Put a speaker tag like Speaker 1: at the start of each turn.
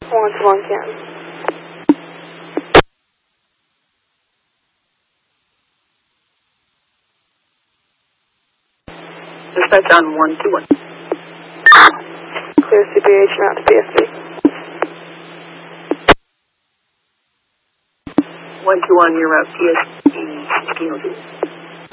Speaker 1: 121 Ken.
Speaker 2: Dispatch on 121.
Speaker 1: Clear CPH, route to PSC.
Speaker 2: 121, your route PSC 1602.